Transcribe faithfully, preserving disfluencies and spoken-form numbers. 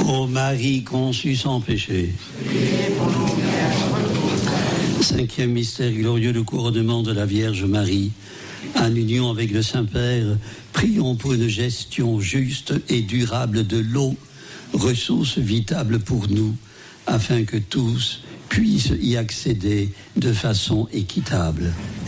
Ô Marie conçue sans péché. Cinquième mystère glorieux, le couronnement de la Vierge Marie. En union avec le Saint-Père, prions pour une gestion juste et durable de l'eau, ressource vitale pour nous, afin que tous puissent y accéder de façon équitable.